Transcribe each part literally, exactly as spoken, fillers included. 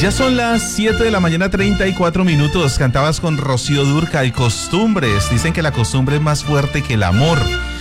Ya son las siete de la mañana, treinta y cuatro minutos. Cantabas con Rocío Dúrcal, Costumbres. Dicen que la costumbre es más fuerte que el amor.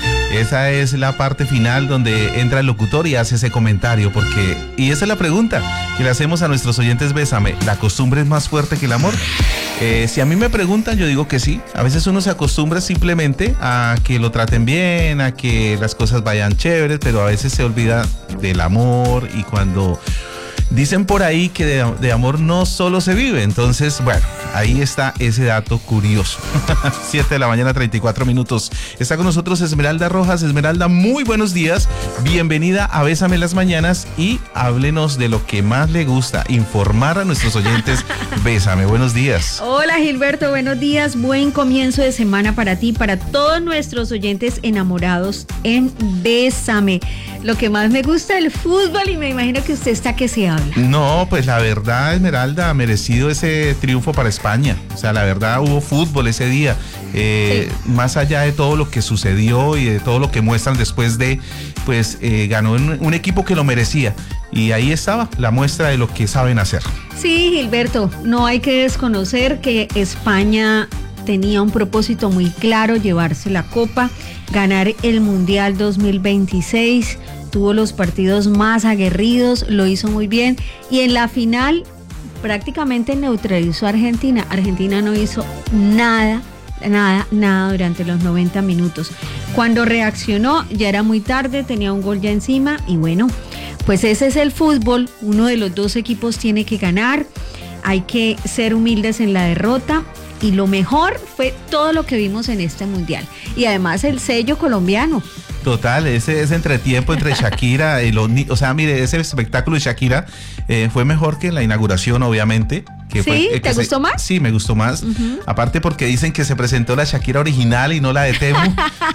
Esa es la parte final donde entra el locutor y hace ese comentario, porque, y esa es la pregunta que le hacemos a nuestros oyentes. Bésame, ¿la costumbre es más fuerte que el amor? Eh, si a mí me preguntan, yo digo que sí. A veces uno se acostumbra simplemente a que lo traten bien, a que las cosas vayan chéveres, pero a veces se olvida del amor, y cuando dicen por ahí que de, de amor no solo se vive. Entonces, bueno, ahí está ese dato curioso. siete de la mañana, treinta y cuatro minutos. Está con nosotros Esmeralda Rojas. Esmeralda, muy buenos días. Bienvenida a Bésame las Mañanas y háblenos de lo que más le gusta, informar a nuestros oyentes. Bésame, buenos días. Hola Gilberto, buenos días. Buen comienzo de semana para ti, para todos nuestros oyentes enamorados en Bésame. Lo que más me gusta, el fútbol, y me imagino que usted está que se habla. No, pues la verdad, Esmeralda, ha merecido ese triunfo para España. O sea, la verdad, hubo fútbol ese día. Eh, sí. Más allá de todo lo que sucedió y de todo lo que muestran después de, pues eh, ganó un, un equipo que lo merecía. Y ahí estaba la muestra de lo que saben hacer. Sí, Gilberto, no hay que desconocer que España tenía un propósito muy claro: llevarse la copa, ganar el Mundial dos mil veintiséis. Tuvo los partidos más aguerridos, lo hizo muy bien, y en la final prácticamente neutralizó a Argentina. Argentina no hizo nada, nada, nada durante los noventa minutos. Cuando reaccionó ya era muy tarde, tenía un gol ya encima, y bueno, pues ese es el fútbol. Uno de los dos equipos tiene que ganar, hay que ser humildes en la derrota, y lo mejor fue todo lo que vimos en este mundial, y además el sello colombiano. Total, ese, ese entretiempo entre Shakira y los niños, o sea, mire, ese espectáculo de Shakira eh, fue mejor que la inauguración, obviamente. Que ¿Sí? Fue, eh, ¿Te gustó se, más? Sí, me gustó más. Uh-huh. Aparte porque dicen que se presentó la Shakira original y no la de Temu,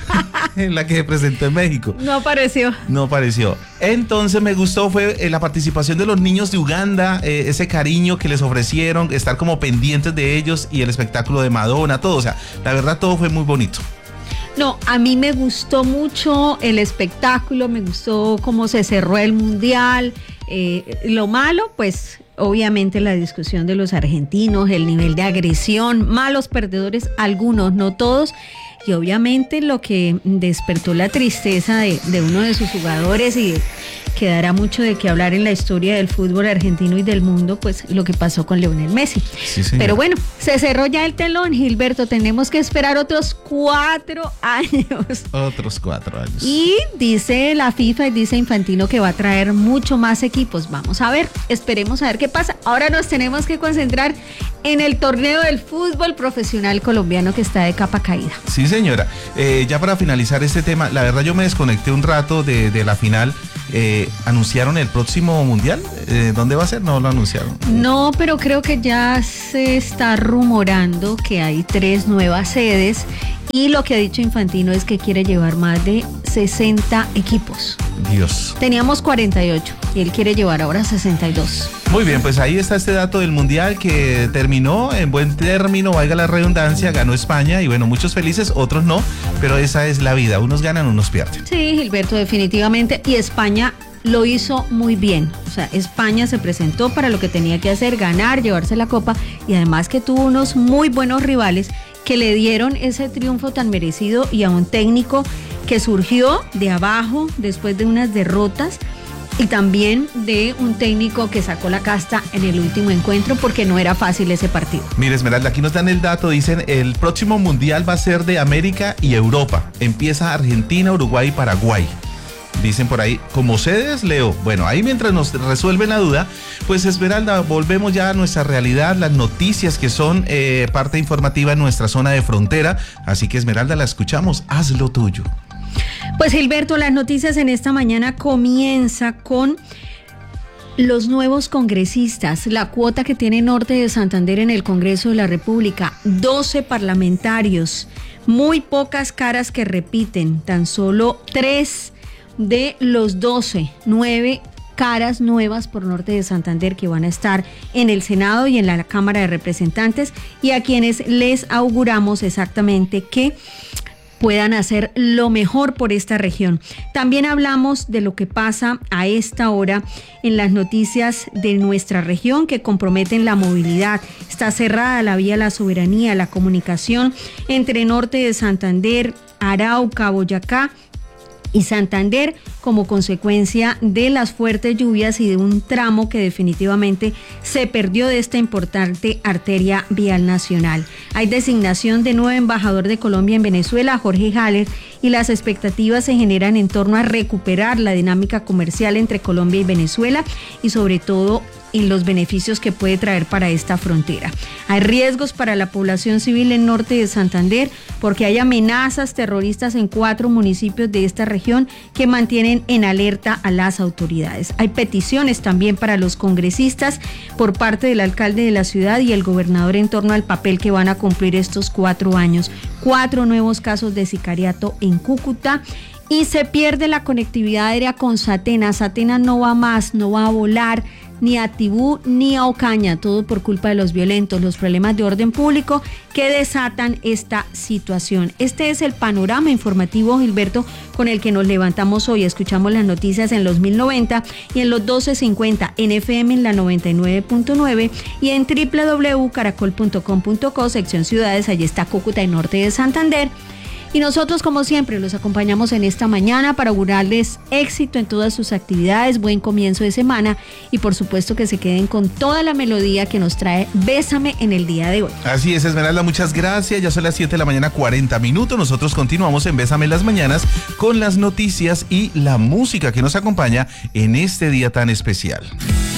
en la que se presentó en México. No apareció. No apareció. Entonces me gustó fue eh, la participación de los niños de Uganda, eh, ese cariño que les ofrecieron, estar como pendientes de ellos, y el espectáculo de Madonna, todo. O sea, la verdad todo fue muy bonito. No, a mí me gustó mucho el espectáculo, me gustó cómo se cerró el mundial. Eh, lo malo, pues obviamente la discusión de los argentinos, el nivel de agresión, malos perdedores, algunos, no todos. Y obviamente lo que despertó la tristeza de, de uno de sus jugadores, y quedará mucho de qué hablar en la historia del fútbol argentino y del mundo, pues lo que pasó con Lionel Messi. Sí, pero bueno, se cerró ya el telón, Gilberto, tenemos que esperar otros cuatro años. Otros cuatro años. Y dice la FIFA y dice Infantino que va a traer mucho más equipos. Vamos a ver, esperemos a ver qué pasa. Ahora nos tenemos que concentrar en el torneo del fútbol profesional colombiano, que está de capa caída. Sí, señora. Eh, ya para finalizar este tema, la verdad yo me desconecté un rato de, de la final. Eh, ¿Anunciaron el próximo mundial? Eh, ¿Dónde va a ser? No lo anunciaron. No, pero creo que ya se está rumorando que hay tres nuevas sedes, y lo que ha dicho Infantino es que quiere llevar más de sesenta equipos. Dios. Teníamos cuarenta y ocho y él quiere llevar ahora sesenta y dos. Muy bien, pues ahí está este dato del mundial que terminó en buen término, valga la redundancia, ganó España, y bueno, muchos felices, otros no, pero esa es la vida, unos ganan, unos pierden. Sí, Gilberto, definitivamente, y España lo hizo muy bien. O sea, España se presentó para lo que tenía que hacer, ganar, llevarse la copa, y además que tuvo unos muy buenos rivales que le dieron ese triunfo tan merecido, y a un técnico que surgió de abajo después de unas derrotas, y también de un técnico que sacó la casta en el último encuentro, porque no era fácil ese partido. Mire, Esmeralda, aquí nos dan el dato, dicen el próximo mundial va a ser de América y Europa. Empieza Argentina, Uruguay y Paraguay. Dicen por ahí, como sedes, Leo. Bueno, ahí mientras nos resuelven la duda, pues Esmeralda, volvemos ya a nuestra realidad, las noticias que son eh, parte informativa en nuestra zona de frontera. Así que Esmeralda, la escuchamos, haz lo tuyo. Pues Gilberto, las noticias en esta mañana comienza con los nuevos congresistas, la cuota que tiene Norte de Santander en el Congreso de la República, doce parlamentarios, muy pocas caras que repiten, tan solo tres de los doce, nueve caras nuevas por Norte de Santander que van a estar en el Senado y en la Cámara de Representantes, y a quienes les auguramos exactamente que puedan hacer lo mejor por esta región. También hablamos de lo que pasa a esta hora en las noticias de nuestra región que comprometen la movilidad. Está cerrada la vía La Soberanía, la comunicación entre norte de Santander, Arauca, Boyacá y Santander como consecuencia de las fuertes lluvias y de un tramo que definitivamente se perdió de esta importante arteria vial nacional. Hay designación de nuevo embajador de Colombia en Venezuela, Jorge Haller, y las expectativas se generan en torno a recuperar la dinámica comercial entre Colombia y Venezuela y sobre todo en los beneficios que puede traer para esta frontera. Hay riesgos para la población civil en norte de Santander porque hay amenazas terroristas en cuatro municipios de esta región que mantienen en alerta a las autoridades. Hay peticiones también para los congresistas por parte del alcalde de la ciudad y el gobernador en torno al papel que van a cumplir estos cuatro años. Cuatro nuevos casos de sicariato en Cúcuta. Y se pierde la conectividad aérea con Satena. Satena no va más, no va a volar ni a Tibú ni a Ocaña, todo por culpa de los violentos, los problemas de orden público que desatan esta situación. Este es el panorama informativo, Gilberto, con el que nos levantamos hoy. Escuchamos las noticias en los mil noventa y en los doce cincuenta en F M en la noventa y nueve punto nueve y en doble u doble u doble u punto caracol punto com punto co, sección ciudades. Allí está Cúcuta y norte de Santander. Y nosotros, como siempre, los acompañamos en esta mañana para augurarles éxito en todas sus actividades, buen comienzo de semana y por supuesto que se queden con toda la melodía que nos trae Bésame en el día de hoy. Así es, Esmeralda, muchas gracias. Ya son las siete de la mañana, cuarenta minutos. Nosotros continuamos en Bésame en las mañanas con las noticias y la música que nos acompaña en este día tan especial.